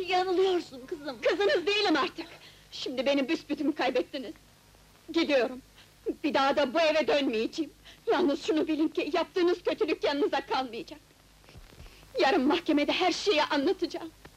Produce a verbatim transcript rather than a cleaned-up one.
Yanılıyorsun kızım! Kızınız değilim artık! Şimdi beni büsbütün kaybettiniz! Gidiyorum! Bir daha da bu eve dönmeyeceğim! Yalnız şunu bilin ki, yaptığınız kötülük yanınıza kalmayacak! Yarın mahkemede her şeyi anlatacağım!